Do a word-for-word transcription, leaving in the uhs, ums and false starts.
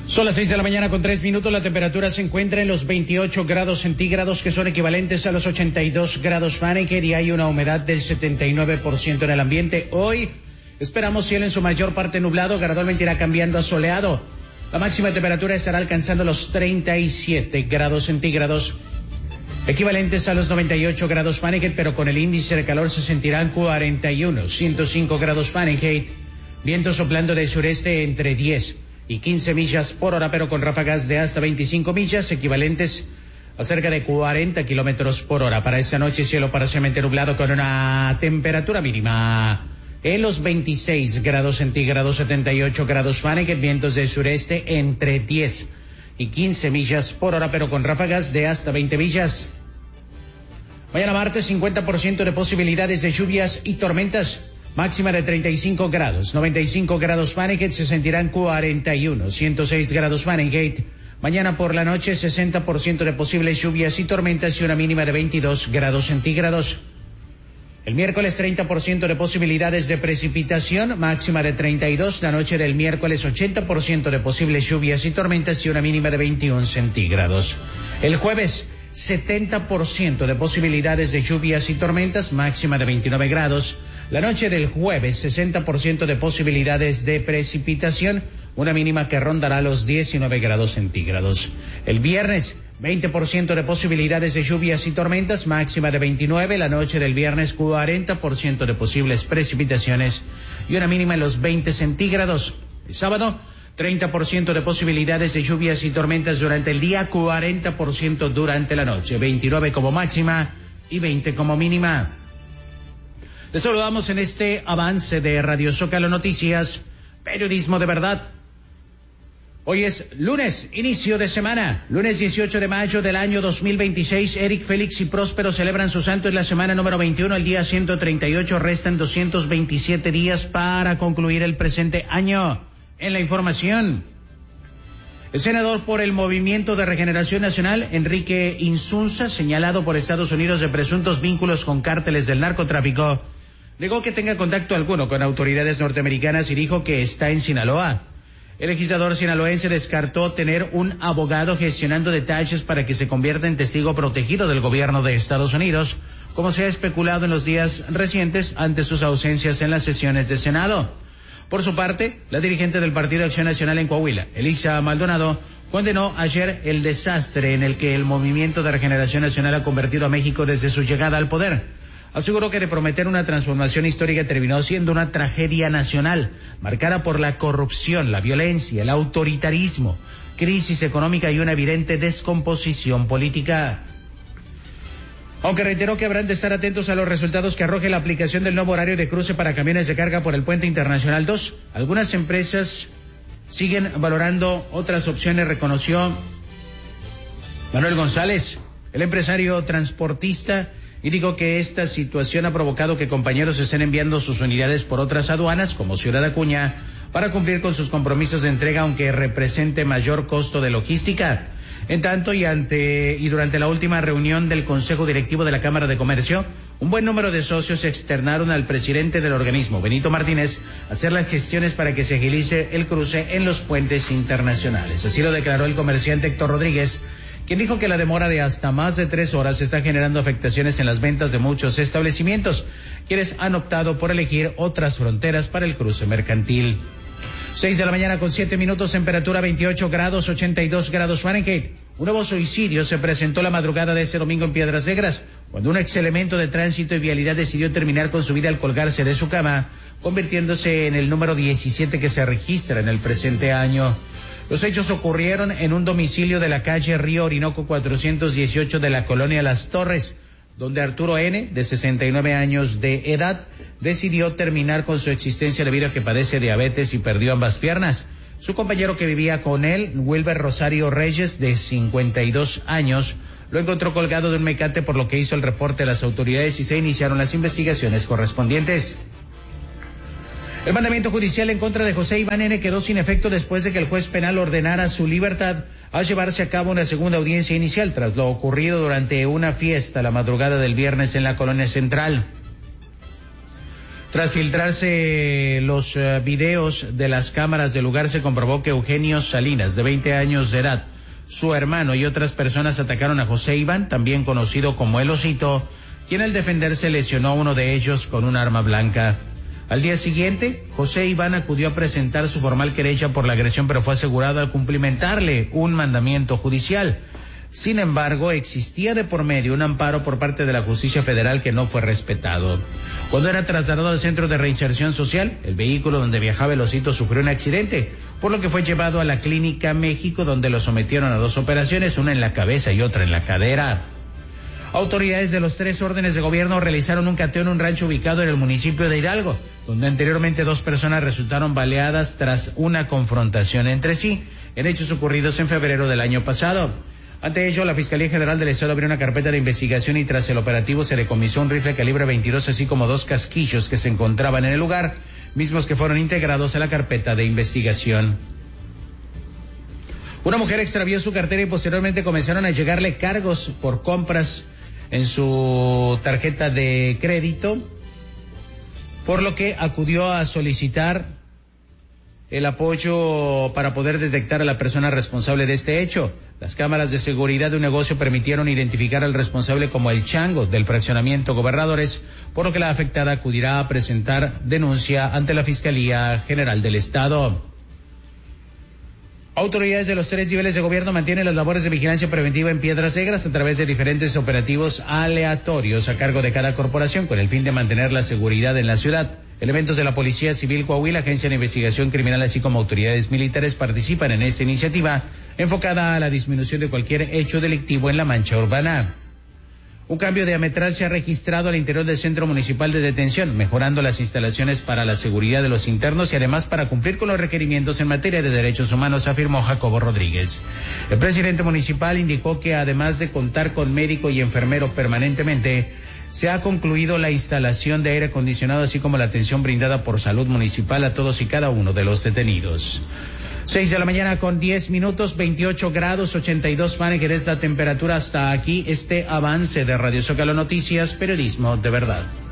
Son las seis de la mañana con tres minutos, la temperatura se encuentra en los veintiocho grados centígrados, que son equivalentes a los ochenta y dos grados Fahrenheit, y hay una humedad del setenta y nueve por ciento en el ambiente. Hoy esperamos cielo en su mayor parte nublado, gradualmente irá cambiando a soleado. La máxima temperatura estará alcanzando los treinta y siete grados centígrados, equivalentes a los noventa y ocho grados Fahrenheit, pero con el índice de calor se sentirán cuarenta y uno, ciento cinco grados Fahrenheit, viento soplando de sureste entre diez y quince millas por hora, pero con ráfagas de hasta veinticinco millas, equivalentes a cerca de cuarenta kilómetros por hora. Para esta noche, cielo parcialmente nublado con una temperatura mínima en los veintiséis grados centígrados, setenta y ocho grados Fahrenheit, vientos de sureste entre diez y quince millas por hora, pero con ráfagas de hasta veinte millas. Mañana martes, cincuenta por ciento de posibilidades de lluvias y tormentas. Máxima de treinta y cinco grados, noventa y cinco grados Fahrenheit, se sentirán cuarenta y uno, ciento seis grados Fahrenheit. Mañana por la noche, sesenta por ciento de posibles lluvias y tormentas y una mínima de veintidós grados centígrados. El miércoles, treinta por ciento de posibilidades de precipitación, máxima de treinta y dos. La noche del miércoles, ochenta por ciento de posibles lluvias y tormentas y una mínima de veintiuno centígrados. El jueves, setenta por ciento de posibilidades de lluvias y tormentas, máxima de veintinueve grados. La noche del jueves, sesenta por ciento de posibilidades de precipitación, una mínima que rondará los diecinueve grados centígrados. El viernes, veinte por ciento de posibilidades de lluvias y tormentas, máxima de veintinueve. La noche del viernes, cuarenta por ciento de posibles precipitaciones y una mínima en los veinte centígrados. El sábado, treinta por ciento de posibilidades de lluvias y tormentas durante el día, cuarenta por ciento durante la noche, veintinueve como máxima y veinte como mínima. Les saludamos en este avance de Radio Zócalo Noticias, periodismo de verdad. Hoy es lunes, inicio de semana, lunes dieciocho de mayo del año dos mil veintiséis. Eric, Félix y Próspero celebran su santo en la semana número veintiuno, el día ciento treinta y ocho. Restan doscientos veintisiete días para concluir el presente año. En la información, el senador por el Movimiento de Regeneración Nacional, Enrique Insunza, señalado por Estados Unidos de presuntos vínculos con cárteles del narcotráfico, negó que tenga contacto alguno con autoridades norteamericanas y dijo que está en Sinaloa. El legislador sinaloense descartó tener un abogado gestionando detalles para que se convierta en testigo protegido del gobierno de Estados Unidos, como se ha especulado en los días recientes ante sus ausencias en las sesiones de Senado. Por su parte, la dirigente del Partido Acción Nacional en Coahuila, Elisa Maldonado, condenó ayer el desastre en el que el Movimiento de Regeneración Nacional ha convertido a México desde su llegada al poder. Aseguró que de prometer una transformación histórica terminó siendo una tragedia nacional, marcada por la corrupción, la violencia, el autoritarismo, crisis económica y una evidente descomposición política. Aunque reiteró que habrán de estar atentos a los resultados que arroje la aplicación del nuevo horario de cruce para camiones de carga por el Puente Internacional dos, algunas empresas siguen valorando otras opciones, reconoció Manuel González, el empresario transportista, y dijo que esta situación ha provocado que compañeros estén enviando sus unidades por otras aduanas, como Ciudad Acuña, para cumplir con sus compromisos de entrega, aunque represente mayor costo de logística. En tanto, y ante y durante la última reunión del Consejo Directivo de la Cámara de Comercio, un buen número de socios externaron al presidente del organismo, Benito Martínez, hacer las gestiones para que se agilice el cruce en los puentes internacionales. Así lo declaró el comerciante Héctor Rodríguez, quien dijo que la demora de hasta más de tres horas está generando afectaciones en las ventas de muchos establecimientos, quienes han optado por elegir otras fronteras para el cruce mercantil. Seis de la mañana con siete minutos, temperatura veintiocho grados, ochenta y dos grados Fahrenheit. Un nuevo suicidio se presentó la madrugada de ese domingo en Piedras Negras, cuando un ex elemento de tránsito y vialidad decidió terminar con su vida al colgarse de su cama, convirtiéndose en el número diecisiete que se registra en el presente año. Los hechos ocurrieron en un domicilio de la calle Río Orinoco cuatrocientos dieciocho de la colonia Las Torres, donde Arturo N., de sesenta y nueve años de edad, decidió terminar con su existencia debido a que padece diabetes y perdió ambas piernas. Su compañero que vivía con él, Wilber Rosario Reyes, de cincuenta y dos años, lo encontró colgado de un mecate, por lo que hizo el reporte a las autoridades y se iniciaron las investigaciones correspondientes. El mandamiento judicial en contra de José Iván N. quedó sin efecto después de que el juez penal ordenara su libertad a llevarse a cabo una segunda audiencia inicial tras lo ocurrido durante una fiesta la madrugada del viernes en la colonia central. Tras filtrarse los uh, videos de las cámaras del lugar, se comprobó que Eugenio Salinas, de veinte años de edad, su hermano y otras personas atacaron a José Iván, también conocido como El Osito, quien al defenderse lesionó a uno de ellos con un arma blanca. Al día siguiente, José Iván acudió a presentar su formal querella por la agresión, pero fue asegurado al cumplimentarle un mandamiento judicial. Sin embargo, existía de por medio un amparo por parte de la justicia federal que no fue respetado. Cuando era trasladado al centro de reinserción social, el vehículo donde viajaba El Osito sufrió un accidente, por lo que fue llevado a la Clínica México, donde lo sometieron a dos operaciones, una en la cabeza y otra en la cadera. Autoridades de los tres órdenes de gobierno realizaron un cateo en un rancho ubicado en el municipio de Hidalgo, donde anteriormente dos personas resultaron baleadas tras una confrontación entre sí, en hechos ocurridos en febrero del año pasado. Ante ello, la Fiscalía General del Estado abrió una carpeta de investigación y tras el operativo se decomisó un rifle calibre veintidós, así como dos casquillos que se encontraban en el lugar, mismos que fueron integrados a la carpeta de investigación. Una mujer extravió su cartera y posteriormente comenzaron a llegarle cargos por compras en su tarjeta de crédito, por lo que acudió a solicitar el apoyo para poder detectar a la persona responsable de este hecho. Las cámaras de seguridad de un negocio permitieron identificar al responsable como el Chango del fraccionamiento Gobernadores, por lo que la afectada acudirá a presentar denuncia ante la Fiscalía General del Estado. Autoridades de los tres niveles de gobierno mantienen las labores de vigilancia preventiva en Piedras Negras a través de diferentes operativos aleatorios a cargo de cada corporación con el fin de mantener la seguridad en la ciudad. Elementos de la Policía Civil Coahuila, Agencia de Investigación Criminal, así como autoridades militares participan en esta iniciativa enfocada a la disminución de cualquier hecho delictivo en la mancha urbana. Un cambio diametral se ha registrado al interior del Centro Municipal de Detención, mejorando las instalaciones para la seguridad de los internos y además para cumplir con los requerimientos en materia de derechos humanos, afirmó Jacobo Rodríguez. El presidente municipal indicó que además de contar con médico y enfermero permanentemente, se ha concluido la instalación de aire acondicionado, así como la atención brindada por Salud Municipal a todos y cada uno de los detenidos. Seis de la mañana con diez minutos, veintiocho grados, ochenta y dos Fahrenheit es la temperatura. Hasta aquí este avance de Radio Zócalo Noticias, periodismo de verdad.